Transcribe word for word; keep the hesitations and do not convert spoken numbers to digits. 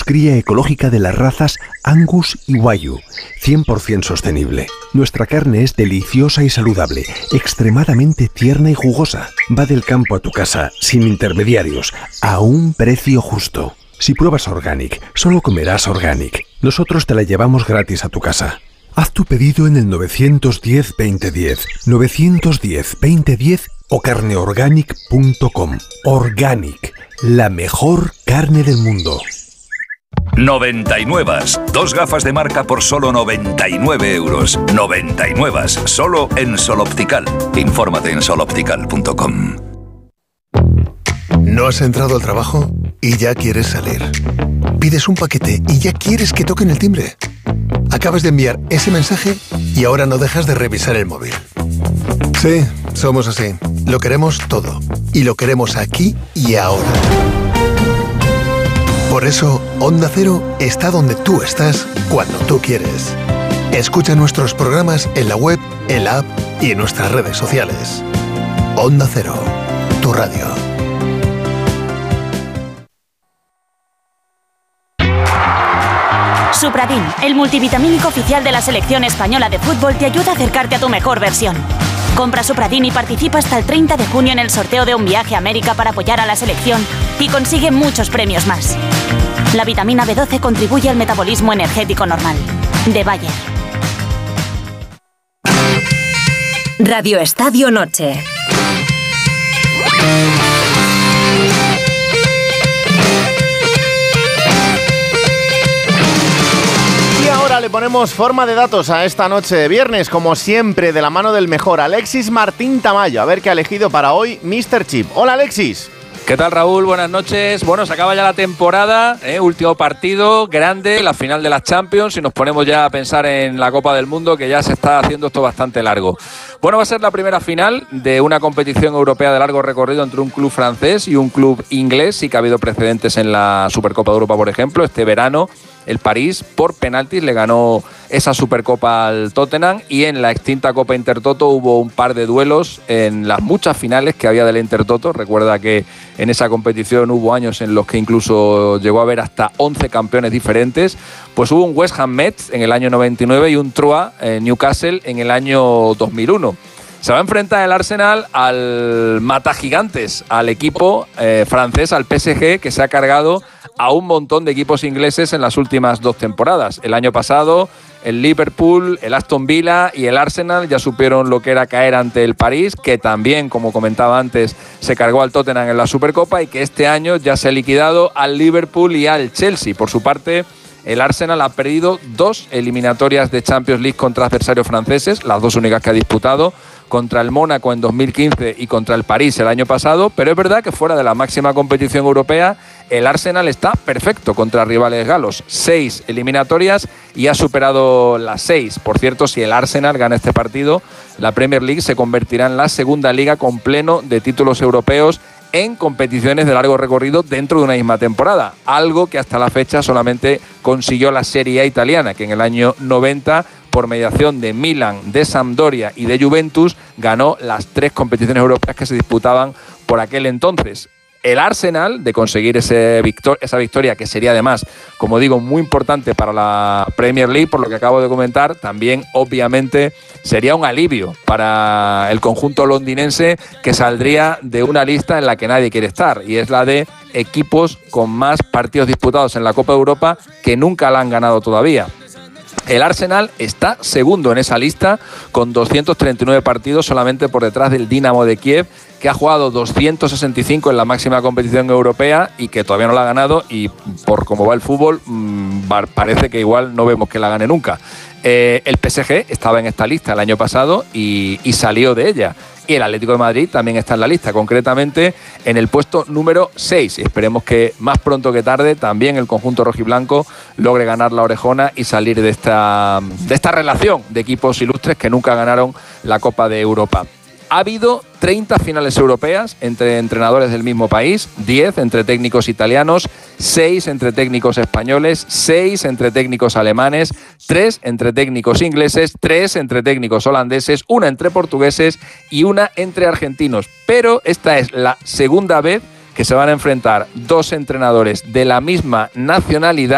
cría ecológica de las razas Angus y Wagyu, cien por ciento sostenible. Nuestra carne es deliciosa y saludable, extremadamente tierna y jugosa. Va del campo a tu casa, sin intermediarios, a un precio justo. Si pruebas Organic, solo comerás Organic. Nosotros te la llevamos gratis a tu casa. Haz tu pedido en el nueve uno cero, veinte diez, nueve uno cero, veinte diez o carneorganic punto com. Organic, la mejor carne del mundo. noventa y nueve. Dos gafas de marca por solo noventa y nueve euros. noventa y nueve. Solo en Sol Optical. Infórmate en sol optical punto com. ¿No has entrado al trabajo y ya quieres salir? ¿Pides un paquete y ya quieres que toquen el timbre? Acabas de enviar ese mensaje y ahora no dejas de revisar el móvil. Sí, somos así. Lo queremos todo. Y lo queremos aquí y ahora. Por eso, Onda Cero está donde tú estás cuando tú quieres. Escucha nuestros programas en la web, en la app y en nuestras redes sociales. Onda Cero, tu radio. Supradin, el multivitamínico oficial de la selección española de fútbol, te ayuda a acercarte a tu mejor versión. Compra Supradin y participa hasta el treinta de junio en el sorteo de un viaje a América para apoyar a la selección y consigue muchos premios más. La vitamina B doce contribuye al metabolismo energético normal. De Bayer. Radio Estadio Noche. Le ponemos forma de datos a esta noche de viernes, como siempre, de la mano del mejor Alexis Martín Tamayo. A ver qué ha elegido para hoy míster Chip. Hola, Alexis. ¿Qué tal, Raúl? Buenas noches. Bueno, se acaba ya la temporada, ¿eh? Último partido, grande, la final de las Champions, y nos ponemos ya a pensar en la Copa del Mundo, que ya se está haciendo esto bastante largo. Bueno, va a ser la primera final de una competición europea de largo recorrido entre un club francés y un club inglés. Sí que ha habido precedentes en la Supercopa de Europa, por ejemplo. Este verano el París, por penaltis, le ganó esa Supercopa al Tottenham, y en la extinta Copa Intertoto hubo un par de duelos en las muchas finales que había del Intertoto. Recuerda que en esa competición hubo años en los que incluso llegó a haber hasta once campeones diferentes. Pues hubo un West Ham Metz en el año noventa y nueve y un Troyes eh, Newcastle en el año dos mil uno. Se va a enfrentar el Arsenal al matagigantes, al equipo eh, francés, al P S G, que se ha cargado a un montón de equipos ingleses en las últimas dos temporadas. El año pasado, el Liverpool, el Aston Villa y el Arsenal ya supieron lo que era caer ante el París, que también, como comentaba antes, se cargó al Tottenham en la Supercopa, y que este año ya se ha liquidado al Liverpool y al Chelsea. Por su parte, el Arsenal ha perdido dos eliminatorias de Champions League contra adversarios franceses, las dos únicas que ha disputado, contra el Mónaco en dos mil quince y contra el París el año pasado, pero es verdad que fuera de la máxima competición europea, el Arsenal está perfecto contra rivales galos. Seis eliminatorias y ha superado las seis. Por cierto, si el Arsenal gana este partido, la Premier League se convertirá en la segunda liga con pleno de títulos europeos en competiciones de largo recorrido dentro de una misma temporada, algo que hasta la fecha solamente consiguió la Serie A italiana, que en el año noventa, por mediación de Milan, de Sampdoria y de Juventus, ganó las tres competiciones europeas que se disputaban por aquel entonces. El Arsenal, de conseguir ese victor- esa victoria, que sería además, como digo, muy importante para la Premier League, por lo que acabo de comentar, también obviamente sería un alivio para el conjunto londinense, que saldría de una lista en la que nadie quiere estar, y es la de equipos con más partidos disputados en la Copa de Europa que nunca la han ganado todavía. El Arsenal está segundo en esa lista con doscientos treinta y nueve partidos, solamente por detrás del Dinamo de Kiev, que ha jugado doscientos sesenta y cinco en la máxima competición europea y que todavía no la ha ganado, y por cómo va el fútbol mmm, parece que igual no vemos que la gane nunca. Eh, el P S G estaba en esta lista el año pasado y, y salió de ella. Y el Atlético de Madrid también está en la lista, concretamente en el puesto número seis. Y esperemos que más pronto que tarde también el conjunto rojiblanco logre ganar la orejona y salir de esta, de esta relación de equipos ilustres que nunca ganaron la Copa de Europa. Ha habido treinta finales europeas entre entrenadores del mismo país, diez entre técnicos italianos, seis entre técnicos españoles, seis entre técnicos alemanes, tres entre técnicos ingleses, tres entre técnicos holandeses, una entre portugueses y una entre argentinos. Pero esta es la segunda vez que se van a enfrentar dos entrenadores de la misma nacionalidad